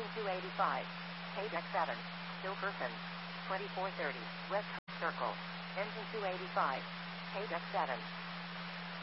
285. Paydeck 7. Silverton. 2430. West Circle. Engine 285. Paydeck 7.